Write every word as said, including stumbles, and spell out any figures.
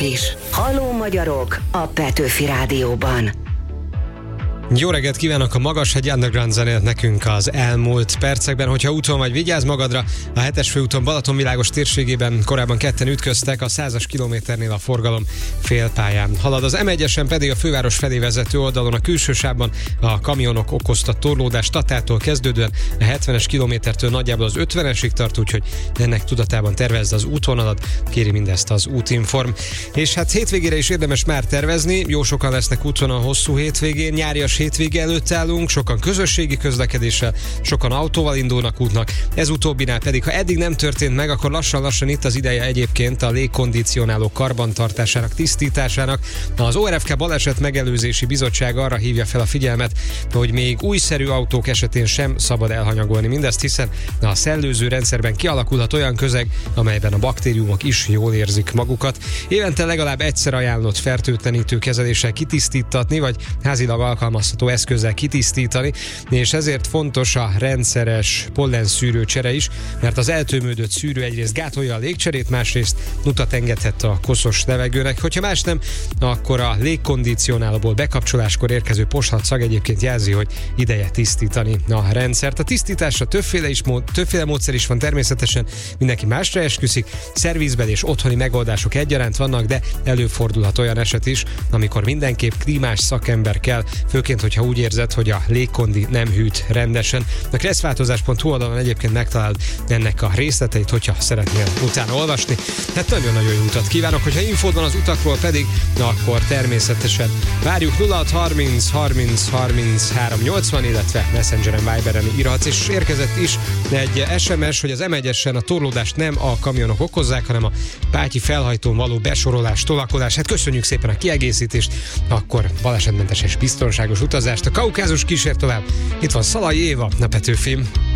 is. Halló magyarok a Petőfi Rádióban. Jó reggelt kívánok! A Magashegy Underground zenélt nekünk az elmúlt percekben. Hogyha úton vagy, vigyázz magadra! A hetes főúton Balatonvilágos térségében korábban ketten ütköztek, a százas kilométernél a forgalom félpályán halad. Az em egyesen pedig a főváros felé vezető oldalon a külső sávban a kamionok okozta torlódást Tatától kezdődően a hetvenes kilométertől nagyjából az ötvenesig tart, úgyhogy ennek tudatában tervezd az útvonalat, kéri mindezt az Útinform. És hát hétvégére is érdemes már tervezni, jó sokan lesznek úton a hosszú hétvégén, nyárias hétvége előtt állunk, sokan közösségi közlekedéssel, sokan autóval indulnak útnak. Ez utóbbinál pedig, ha eddig nem történt meg, akkor lassan-lassan itt az ideje egyébként a légkondicionáló karbantartásának, tisztításának. Az o er ef ká Baleset Megelőzési Bizottság arra hívja fel a figyelmet, hogy még újszerű autók esetén sem szabad elhanyagolni mindezt, hiszen a szellőző rendszerben kialakulhat olyan közeg, amelyben a baktériumok is jól érzik magukat. Évente legalább egyszer ajánlott fertőtlenítő kezeléssel kitisztítatni, vagy házilag alkalmazható eszközzel kitisztítani, és ezért fontos a rendszeres pollenszűrő csere is, mert az eltömődött szűrő egyrészt gátolja a légcserét, másrészt utat engedhet a koszos levegőnek. Hogyha más nem, akkor a légkondicionálóból bekapcsoláskor érkező poshatszag egyébként jelzi, hogy ideje tisztítani a rendszert. A tisztításra többféle, is mód, többféle módszer is van természetesen, mindenki másra esküszik, szervizbeli és otthoni megoldások egyaránt vannak, de előfordulhat olyan eset is, amikor mindenképp klímás szakember kell, főként, hogyha úgy érzed, hogy a légkondi nem hűt rendesen. A kresszváltozás pont hu oldalon egyébként megtalálod ennek a részleteit, hogyha szeretnél utána olvasni. Hát nagyon-nagyon jó utat kívánok, hogyha infód van az utakról pedig, na akkor természetesen várjuk nulla hat harminc harminc harminchárom nyolcvan, illetve Messengeren, Viberen írhatsz, és érkezett is egy es em es, hogy az em egyesen a torlódást nem a kamionok okozzák, hanem a Pátyi felhajtón való besorolás, tolakodás. Hát köszönjük szépen a kiegészítést, akkor balesetmentes és biztonságos utazást. A Kaukázus kísér tovább. Itt van Szalai Éva, a Petőfim.